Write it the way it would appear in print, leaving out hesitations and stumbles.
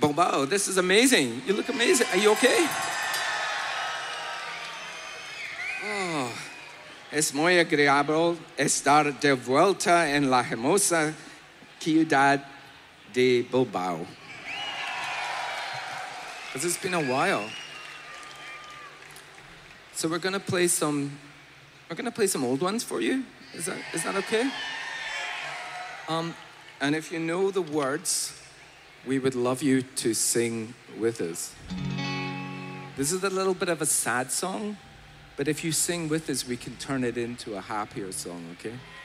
Bilbao, this is amazing. You look amazing. Are you okay? Oh, es muy agradable estar de vuelta en la hermosa ciudad de Bilbao. Because it's been a while. So we're gonna play some old ones for you. Is that okay? And if you know the words, we would love you to sing with us. This is a little bit of a sad song, but if you sing with us, we can turn it into a happier song, okay?